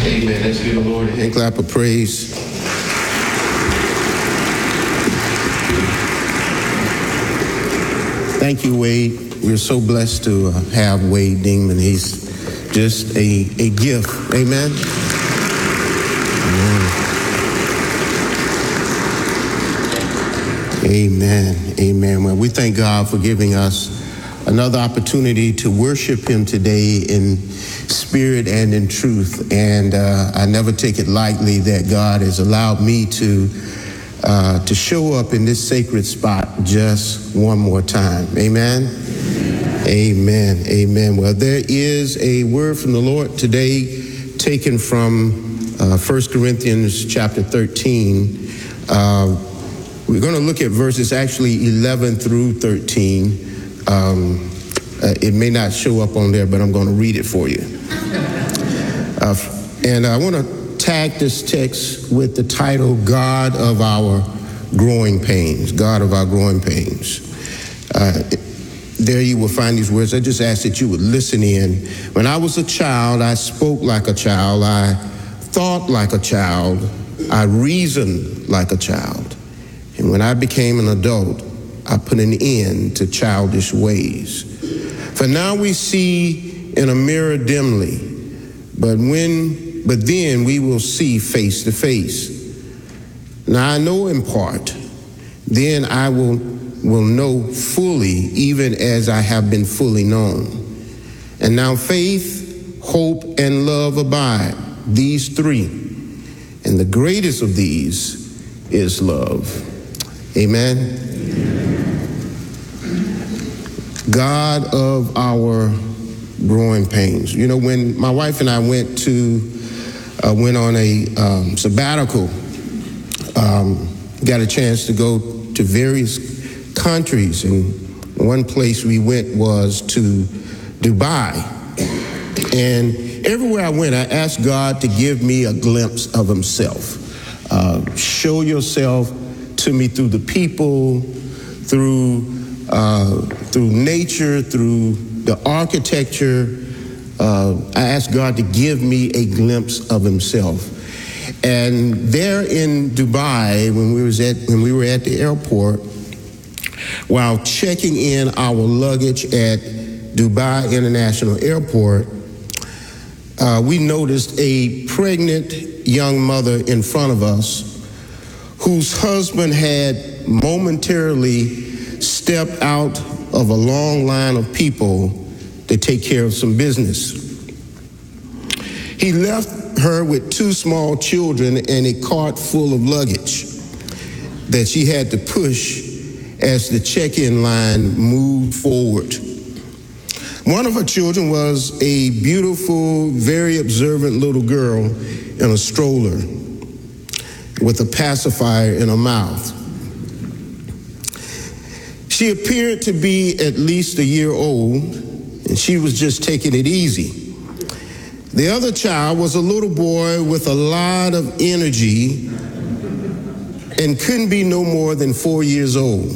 Amen. Let's give the Lord a hand clap of praise. Thank you, Wade. We're so blessed to have Wade Dingman. He's just a gift. Amen. Amen. Amen. Well, we thank God for giving us another opportunity to worship him today in spirit and in truth. And I never take it lightly that God has allowed me to show up in this sacred spot just one more time. Amen. Amen. Amen. Well, there is a word from the Lord today taken from 1 Corinthians chapter 13. We're going to look at verses actually 11 through 13. It may not show up on there, but I'm going to read it for you. And I want to tag this text with the title, God of Our Growing Pains. God of Our Growing Pains. There you will find these words. I just ask that you would listen in. When I was a child, I spoke like a child. I thought like a child. I reasoned like a child. And when I became an adult, I put an end to childish ways. For now we see in a mirror dimly, but then we will see face to face. Now I know in part, then I will know fully, even as I have been fully known. And now faith, hope, and love abide, these three. And the greatest of these is love. Amen. God of our growing pains. You know, when my wife and I went on a sabbatical, got a chance to go to various countries, and one place we went was to Dubai. And everywhere I went, I asked God to give me a glimpse of himself. Show yourself to me through the people, through nature, through the architecture. I asked God to give me a glimpse of himself. And there in Dubai, when we were at the airport, while checking in our luggage at Dubai International Airport, we noticed a pregnant young mother in front of us whose husband had momentarily stepped out of a long line of people to take care of some business. He left her with two small children and a cart full of luggage that she had to push as the check-in line moved forward. One of her children was a beautiful, very observant little girl in a stroller with a pacifier in her mouth. She appeared to be at least a year old, and she was just taking it easy. The other child was a little boy with a lot of energy and couldn't be no more than 4 years old.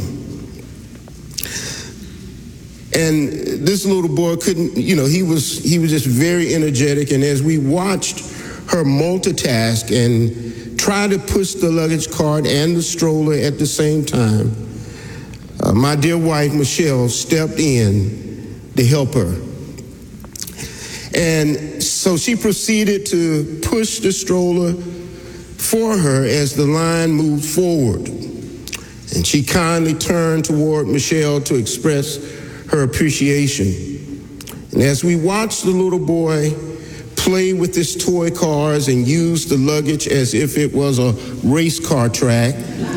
And this little boy couldn't, he was just very energetic. And as we watched her multitask and try to push the luggage cart and the stroller at the same time, my dear wife, Michelle, stepped in to help her. And so she proceeded to push the stroller for her as the line moved forward. And she kindly turned toward Michelle to express her appreciation. And as we watched the little boy play with his toy cars and use the luggage as if it was a race car track,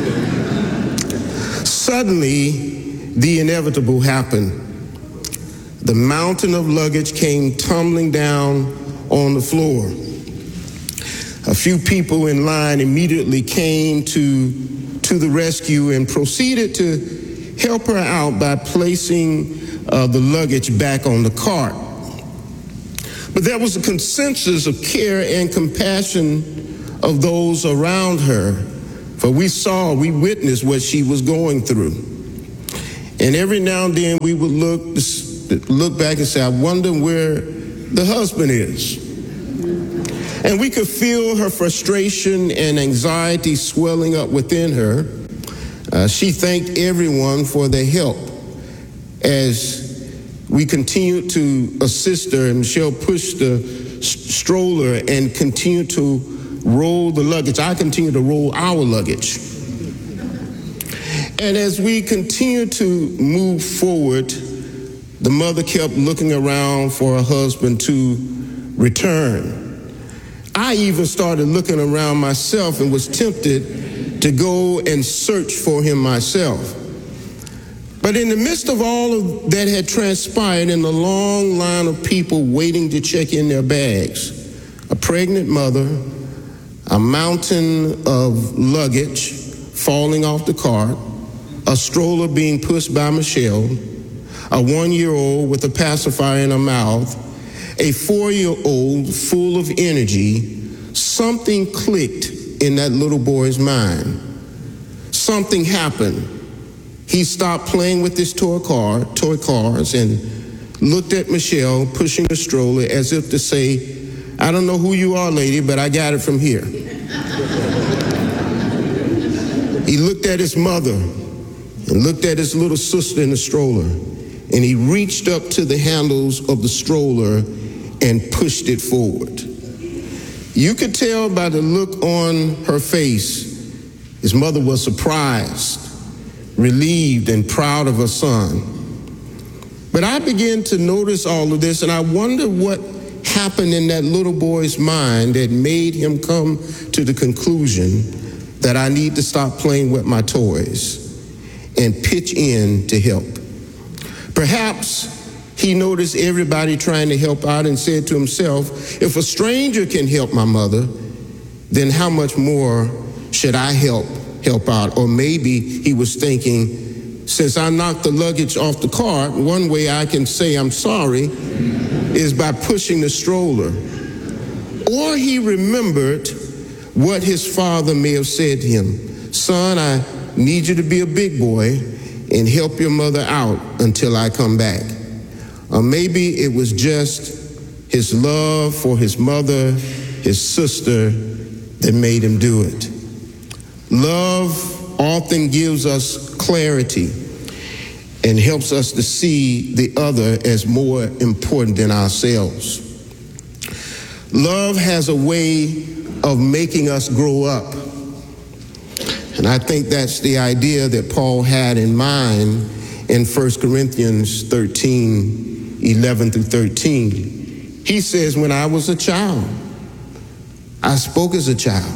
suddenly the inevitable happened. The mountain of luggage came tumbling down on the floor. A few people in line immediately came to the rescue and proceeded to help her out by placing the luggage back on the cart. But there was a consensus of care and compassion of those around her, for we witnessed what she was going through. And every now and then we would look back and say, I wonder where the husband is. And we could feel her frustration and anxiety swelling up within her. She thanked everyone for their help as we continued to assist her, and Michelle pushed the stroller and continued to roll the luggage. I continued to roll our luggage. And as we continued to move forward, the mother kept looking around for her husband to return. I even started looking around myself and was tempted to go and search for him myself. But in the midst of all of that had transpired, in the long line of people waiting to check in their bags, a pregnant mother, a mountain of luggage falling off the cart, a stroller being pushed by Michelle, a 1-year-old with a pacifier in her mouth, a 4-year-old full of energy, something clicked in that little boy's mind. Something happened. He stopped playing with his toy cars, and looked at Michelle pushing the stroller as if to say, "I don't know who you are, lady, but I got it from here." He looked at his mother and looked at his little sister in the stroller, and he reached up to the handles of the stroller and pushed it forward. You could tell by the look on her face, his mother was surprised, relieved, and proud of her son. But I began to notice all of this, and I wonder what happened in that little boy's mind that made him come to the conclusion that I need to stop playing with my toys and pitch in to help. Perhaps he noticed everybody trying to help out and said to himself, if a stranger can help my mother, then how much more should I help out? Or maybe he was thinking, since I knocked the luggage off the cart, one way I can say I'm sorry is by pushing the stroller. Or he remembered what his father may have said to him, son, I need you to be a big boy and help your mother out until I come back. Or maybe it was just his love for his mother, his sister, that made him do it. Love often gives us clarity and helps us to see the other as more important than ourselves. Love has a way of making us grow up. And I think that's the idea that Paul had in mind in 1 Corinthians 13, 11 through 13. He says, when I was a child, I spoke as a child.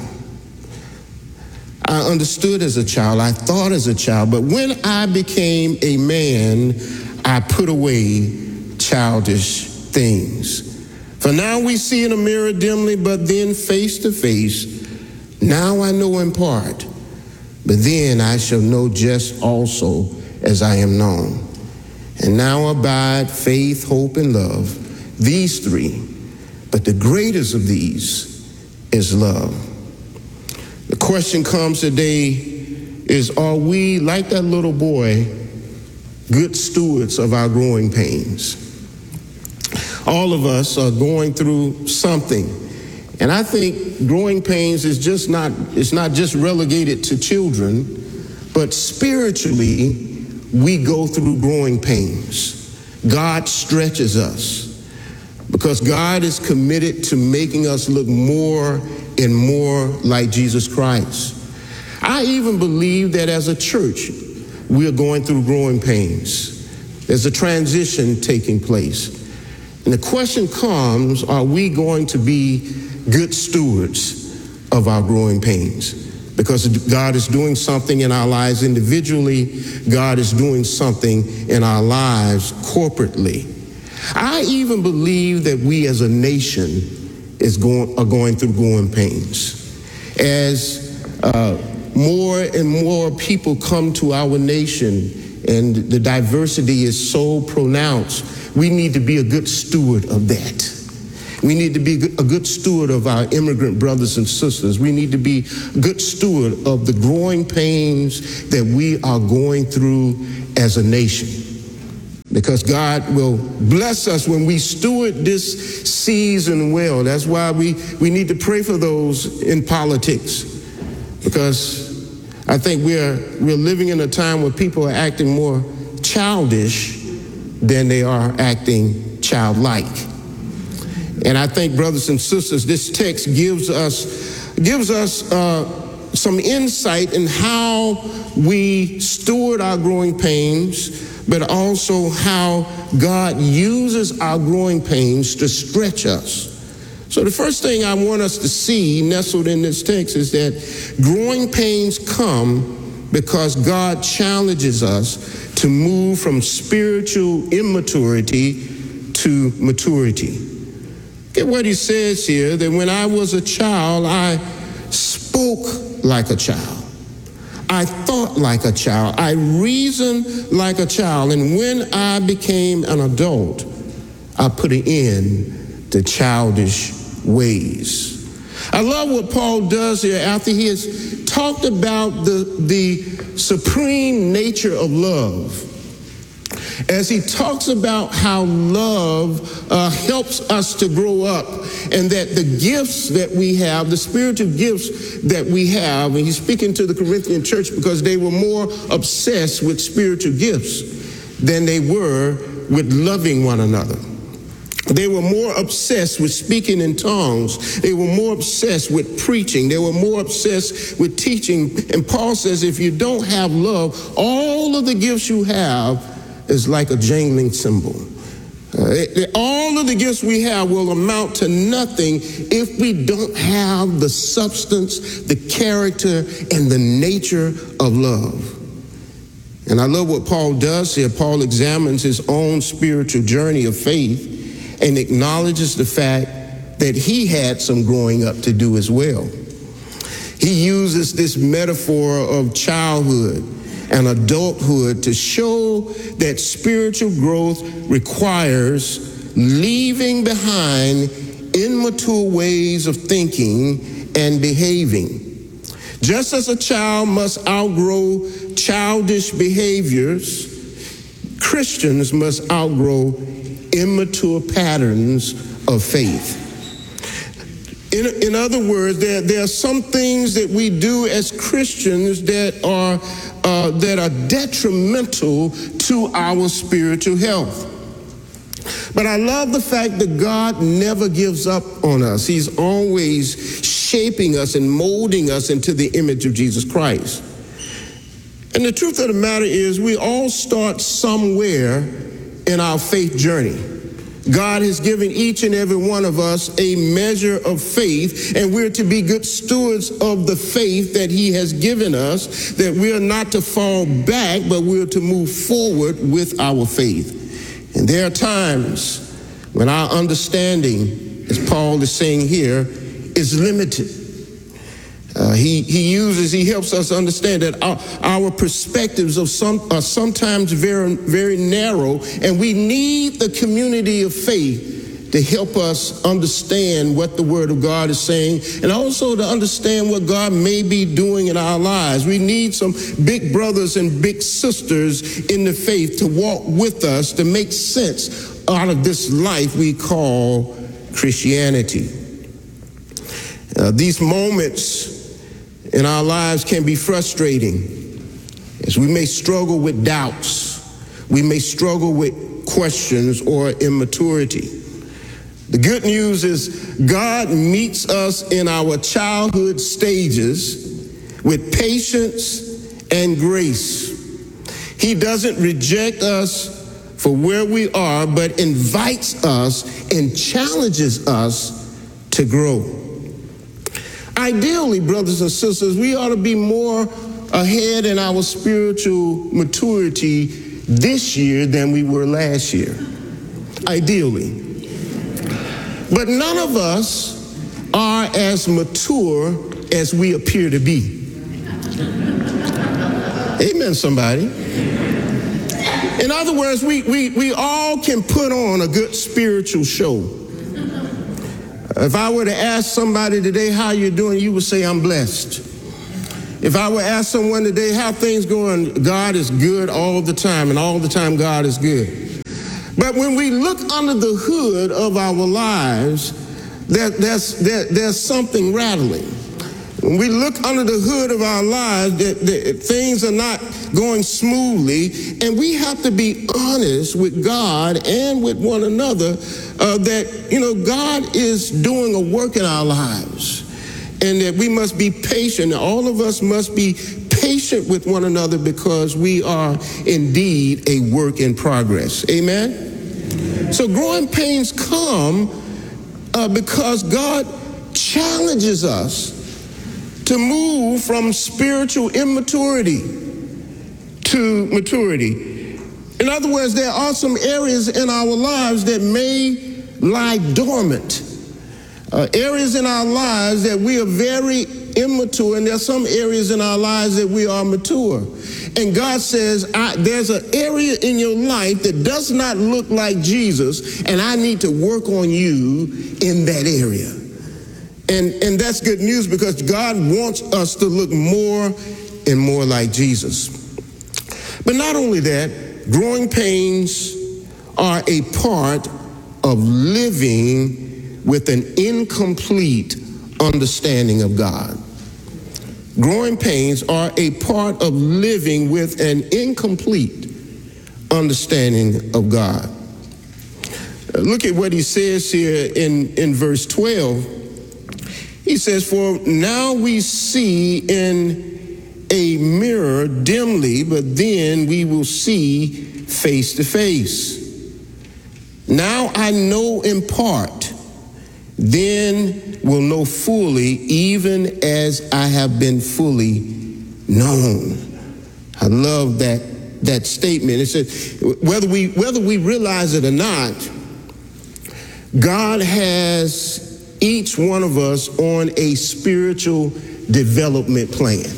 I understood as a child. I thought as a child. But when I became a man, I put away childish things. For now we see in a mirror dimly, but then face to face. Now I know in part, but then I shall know just also as I am known. And now abide faith, hope, and love, these three. But the greatest of these is love. The question comes today is, are we, like that little boy, good stewards of our growing pains? All of us are going through something. And I think growing pains is just it's not just relegated to children, but spiritually, we go through growing pains. God stretches us because God is committed to making us look more and more like Jesus Christ. I even believe that as a church, we are going through growing pains. There's a transition taking place. And the question comes, are we going to be good stewards of our growing pains? Because God is doing something in our lives individually. God is doing something in our lives corporately. I even believe that we as a nation are going through growing pains. As more and more people come to our nation and the diversity is so pronounced, we need to be a good steward of that. We need to be a good steward of our immigrant brothers and sisters. We need to be a good steward of the growing pains that we are going through as a nation. because God will bless us when we steward this season well. That's why we need to pray for those in politics, because I think we're living in a time where people are acting more childish than they are acting childlike. And I think, brothers and sisters, this text gives us some insight in how we steward our growing pains, but also how God uses our growing pains to stretch us. So the first thing I want us to see nestled in this text is that growing pains come because God challenges us to move from spiritual immaturity to maturity. Get what he says here, that when I was a child, I spoke like a child. I thought like a child. I reasoned like a child. And when I became an adult, I put an end to childish ways. I love what Paul does here after he has talked about the supreme nature of love. As he talks about how love helps us to grow up, and that the gifts that we have, the spiritual gifts that we have, and he's speaking to the Corinthian church because they were more obsessed with spiritual gifts than they were with loving one another. They were more obsessed with speaking in tongues. They were more obsessed with preaching. They were more obsessed with teaching. And Paul says if you don't have love, all of the gifts you have is like a jangling cymbal. All of the gifts we have will amount to nothing if we don't have the substance, the character, and the nature of love. And I love what Paul does here. Paul examines his own spiritual journey of faith and acknowledges the fact that he had some growing up to do as well. He uses this metaphor of childhood and adulthood to show that spiritual growth requires leaving behind immature ways of thinking and behaving. Just as a child must outgrow childish behaviors, Christians must outgrow immature patterns of faith. In other words, there are some things that we do as Christians that are detrimental to our spiritual health. But I love the fact that God never gives up on us. He's always shaping us and molding us into the image of Jesus Christ. And the truth of the matter is we all start somewhere in our faith journey. God has given each and every one of us a measure of faith, and we're to be good stewards of the faith that he has given us, that we're not to fall back, but we're to move forward with our faith. And there are times when our understanding, as Paul is saying here, is limited. He helps us understand that our perspectives are sometimes very, very narrow, and we need the community of faith to help us understand what the Word of God is saying, and also to understand what God may be doing in our lives. We need some big brothers and big sisters in the faith to walk with us to make sense out of this life we call Christianity. These moments in our lives can be frustrating, as we may struggle with doubts, we may struggle with questions or immaturity. The good news is God meets us in our childhood stages with patience and grace. He doesn't reject us for where we are, but invites us and challenges us to grow. Ideally, brothers and sisters, we ought to be more ahead in our spiritual maturity this year than we were last year. Ideally. But none of us are as mature as we appear to be. Amen, somebody. In other words, we all can put on a good spiritual show. If I were to ask somebody today, how you doing, you would say, I'm blessed. If I were to ask someone today, how things going, God is good all the time, and all the time God is good. But when we look under the hood of our lives, there's something rattling. When we look under the hood of our lives, things are not going smoothly, and we have to be honest with God and with one another that, God is doing a work in our lives, and that we must be patient. All of us must be patient with one another because we are indeed a work in progress. Amen? So growing pains come because God challenges us to move from spiritual immaturity to maturity. In other words, there are some areas in our lives that may lie dormant, areas in our lives that we are very immature, and there are some areas in our lives that we are mature. And God says, there's an area in your life that does not look like Jesus, and I need to work on you in that area. And that's good news, because God wants us to look more and more like Jesus. But not only that, growing pains are a part of living with an incomplete understanding of God. Growing pains are a part of living with an incomplete understanding of God. Look at what he says here in verse 12. He says, "For now we see in a mirror dimly, but then we will see face to face. Now I know in part, then will know fully, even as I have been fully known." I love that statement. It says, whether we realize it or not, God has each one of us on a spiritual development plan.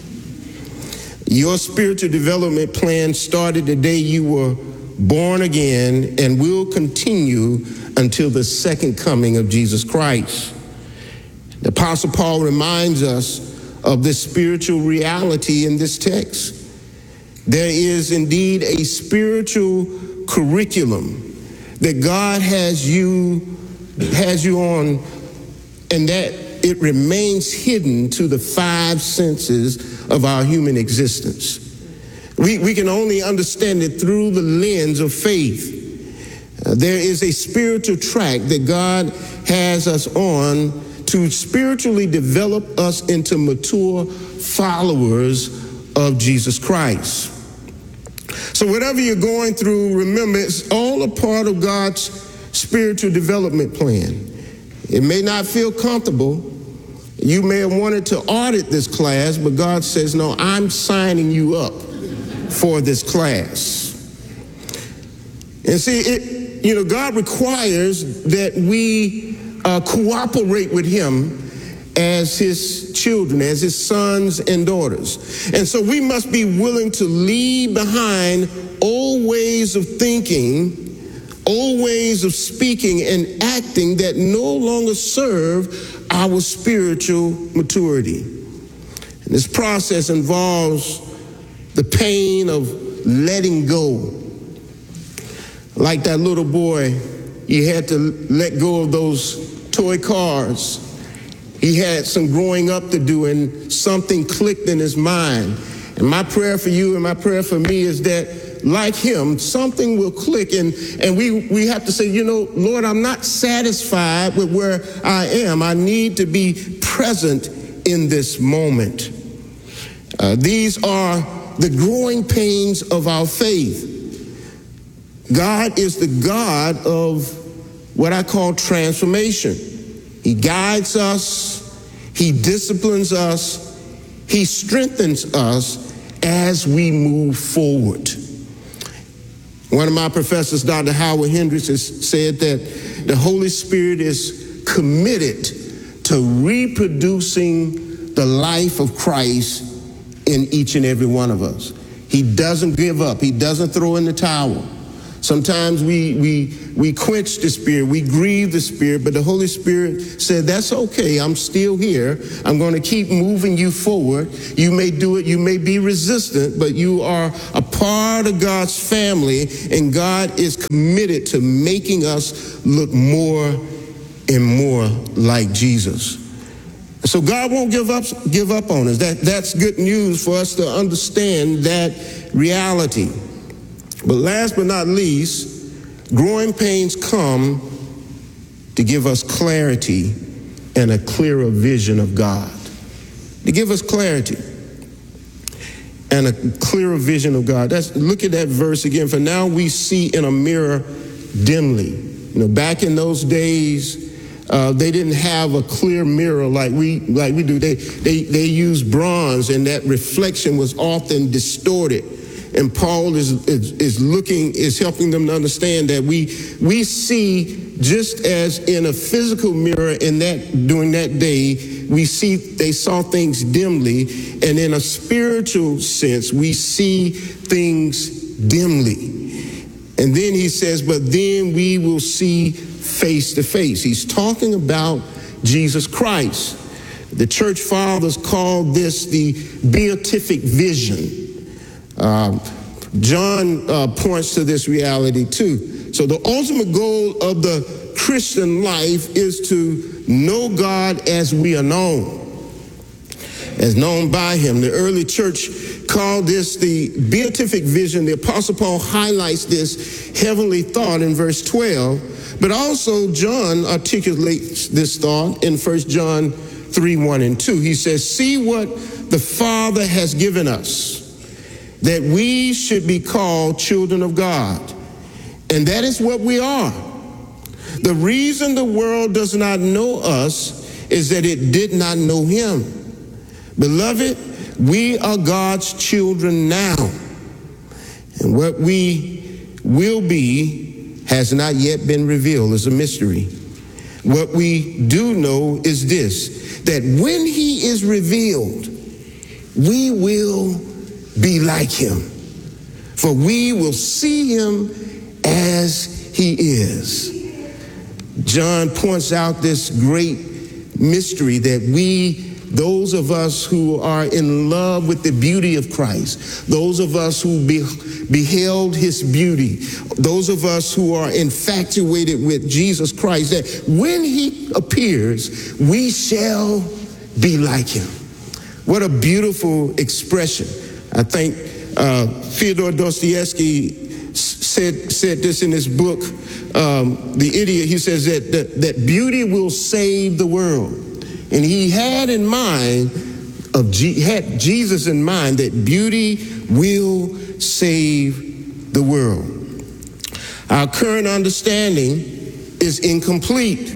Your spiritual development plan started the day you were born again and will continue until the second coming of Jesus Christ. The Apostle Paul reminds us of this spiritual reality in this text. There is indeed a spiritual curriculum that God has you on, and that it remains hidden to the five senses of our human existence. We can only understand it through the lens of faith. There is a spiritual track that God has us on to spiritually develop us into mature followers of Jesus Christ. So whatever you're going through, remember, it's all a part of God's spiritual development plan. It may not feel comfortable. You may have wanted to audit this class, but God says, no, I'm signing you up for this class. And see, God requires that we cooperate with him as his children, as his sons and daughters. And so we must be willing to leave behind old ways of thinking, old ways of speaking and acting that no longer serve our spiritual maturity. And this process involves the pain of letting go. Like that little boy, he had to let go of those toy cars. He had some growing up to do, and something clicked in his mind. And my prayer for you and my prayer for me is that, like him, something will click, and we have to say, Lord, I'm not satisfied with where I am. I need to be present in this moment. These are the growing pains of our faith. God is the God of what I call transformation. He guides us, he disciplines us, he strengthens us as we move forward. One of my professors, Dr. Howard Hendricks, has said that the Holy Spirit is committed to reproducing the life of Christ in each and every one of us. He doesn't give up. He doesn't throw in the towel. Sometimes we quench the Spirit, we grieve the Spirit, but the Holy Spirit said, that's okay, I'm still here. I'm going to keep moving you forward. You may do it, you may be resistant, but you are a part of God's family, and God is committed to making us look more and more like Jesus. So God won't give up on us. That's good news for us to understand that reality. But last but not least, growing pains come to give us clarity and a clearer vision of God. To give us clarity and a clearer vision of God. Look at that verse again. For now we see in a mirror dimly. Back in those days, they didn't have a clear mirror like we do. They used bronze, and that reflection was often distorted. And Paul is helping them to understand that we see, just as in a physical mirror during that day, they saw things dimly, and in a spiritual sense, we see things dimly. And then he says, but then we will see face to face. He's talking about Jesus Christ. The church fathers called this the beatific vision. John points to this reality too. So the ultimate goal of the Christian life is to know God as we are known, as known by him. The early church called this the beatific vision. The Apostle Paul highlights this heavenly thought in verse 12, but also John articulates this thought in 1 John 3:1-2. He says, see what the Father has given us, that we should be called children of God. And that is what we are. The reason the world does not know us is that it did not know him. Beloved, we are God's children now. And what we will be has not yet been revealed. It's a mystery. What we do know is this, that when he is revealed, we will be like him, for we will see him as he is. John points out this great mystery that those of us who are in love with the beauty of Christ, those of us who beheld his beauty, those of us who are infatuated with Jesus Christ, that when he appears, we shall be like him. What a beautiful expression. I think Fyodor Dostoevsky said this in his book, The Idiot. He says that beauty will save the world. And he had Jesus in mind, that beauty will save the world. Our current understanding is incomplete.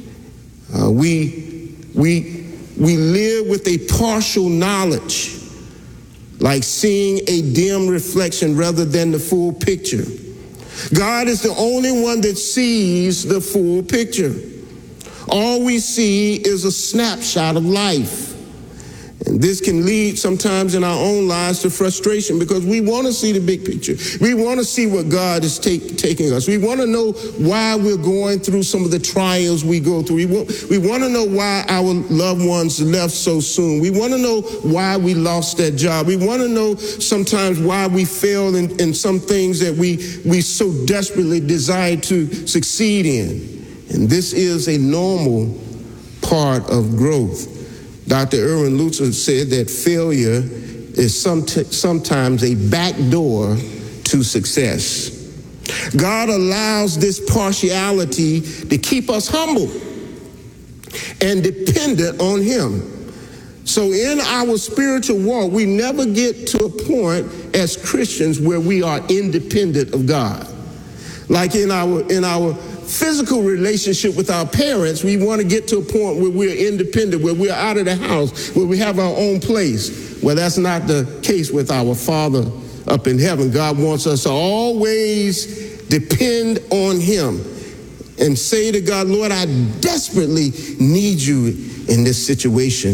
We live with a partial knowledge, like seeing a dim reflection rather than the full picture. God is the only one that sees the full picture. All we see is a snapshot of life. And this can lead sometimes in our own lives to frustration, because we want to see the big picture. We want to see what God is taking us. We want to know why we're going through some of the trials we go through. We want to know why our loved ones left so soon. We want to know why we lost that job. We want to know sometimes why we failed in some things that we so desperately desire to succeed in. And this is a normal part of growth. Dr. Erwin Lutzer said that failure is sometimes a back door to success. God allows this partiality to keep us humble and dependent on him. So in our spiritual walk, we never get to a point as Christians where we are independent of God. Like in our physical relationship with our parents, we want to get to a point where we're independent, where we're out of the house, where we have our own place. Well, that's not the case with our Father up in heaven. God wants us to always depend on him and say to God, Lord, I desperately need you in this situation.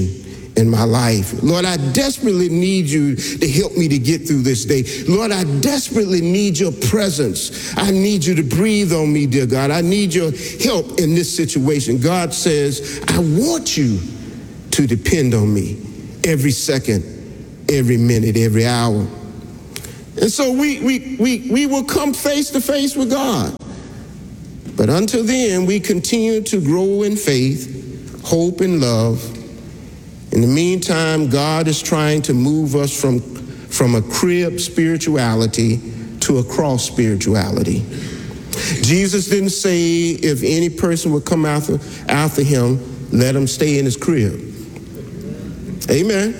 in my life. Lord, I desperately need you to help me to get through this day. Lord, I desperately need your presence. I need you to breathe on me, dear God. I need your help in this situation. God says, I want you to depend on me every second, every minute, every hour. And so we will come face to face with God. But until then, we continue to grow in faith, hope, and love. In the meantime, God is trying to move us from a crib spirituality to a cross spirituality. Jesus didn't say if any person would come after him, let him stay in his crib. Amen.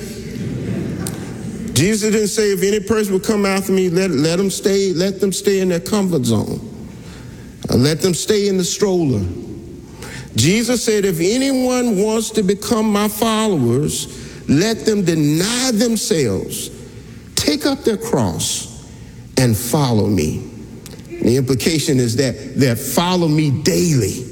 Jesus didn't say if any person would come after me, let them stay in their comfort zone. Let them stay in the stroller. Jesus said, if anyone wants to become my followers, let them deny themselves, take up their cross, and follow me. The implication is that follow me daily.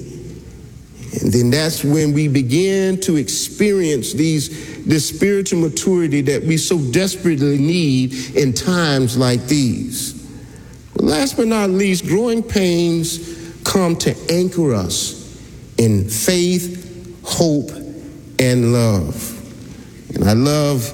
And then that's when we begin to experience this spiritual maturity that we so desperately need in times like these. But last but not least, growing pains come to anchor us in faith, hope, and love. And I love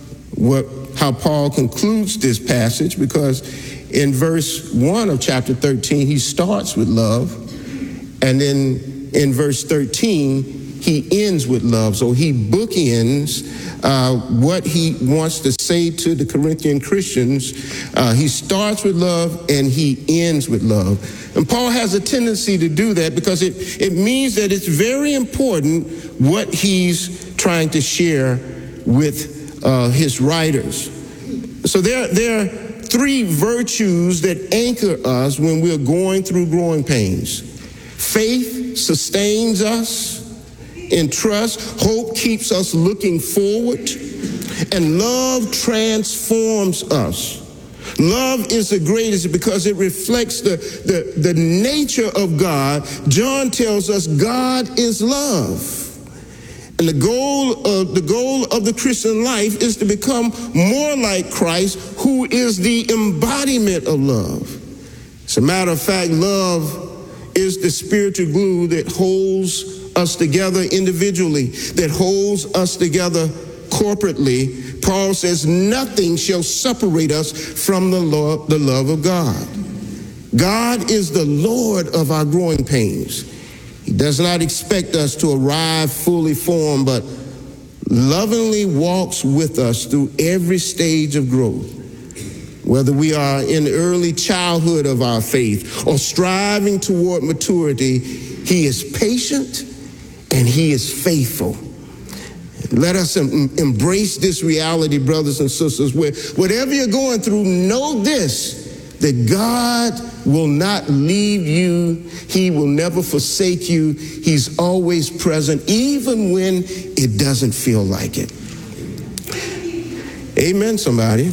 how Paul concludes this passage, because in verse 1 of chapter 13, he starts with love, and then in verse 13, he ends with love. So he bookends what he wants to say to the Corinthian Christians. He starts with love and he ends with love. And Paul has a tendency to do that because it means that it's very important what he's trying to share with his writers. So there are three virtues that anchor us when we're going through growing pains. Faith sustains us in trust. Hope keeps us looking forward. And love transforms us. Love is the greatest because it reflects the nature of God. John tells us God is love. And the goal of the Christian life is to become more like Christ, who is the embodiment of love. As a matter of fact, love is the spiritual glue that holds us together individually, that holds us together corporately. Paul says, nothing shall separate us from the love of God. God is the Lord of our growing pains. He does not expect us to arrive fully formed, but lovingly walks with us through every stage of growth. Whether we are in early childhood of our faith or striving toward maturity, he is patient and he is faithful. Let us embrace this reality, brothers and sisters, where whatever you're going through, know this, that God will not leave you. He will never forsake you. He's always present, even when it doesn't feel like it. Amen, somebody.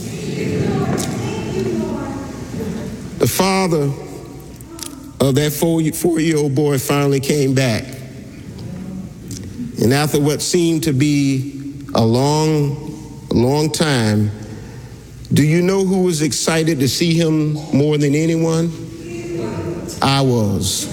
The father of that four-year-old boy finally came back. And after what seemed to be a long time, do you know who was excited to see him more than anyone? I was.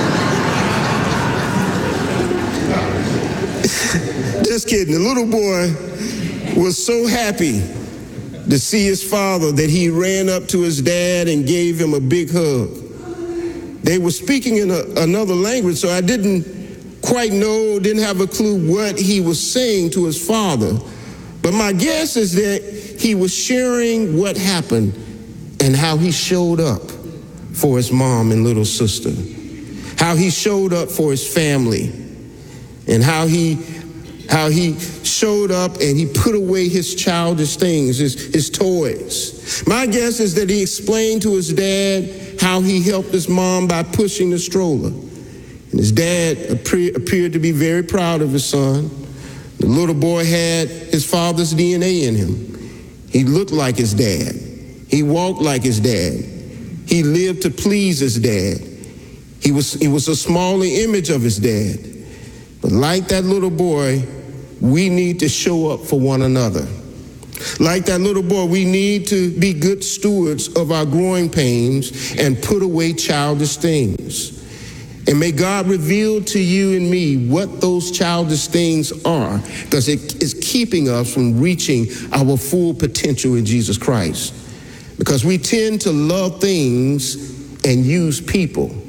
Just kidding. The little boy was so happy to see his father that he ran up to his dad and gave him a big hug. They were speaking in another language, so I didn't quite know, didn't have a clue what he was saying to his father. But my guess is that he was sharing what happened and how he showed up for his mom and little sister, how he showed up for his family, and how he showed up and he put away his childish things, his toys. My guess is that he explained to his dad how he helped his mom by pushing the stroller. And his dad appeared to be very proud of his son. The little boy had his father's DNA in him. He looked like his dad. He walked like his dad. He lived to please his dad. He was a smaller image of his dad. But like that little boy, we need to show up for one another. Like that little boy, we need to be good stewards of our growing pains and put away childish things. And may God reveal to you and me what those childish things are, because it is keeping us from reaching our full potential in Jesus Christ. Because we tend to love things and use people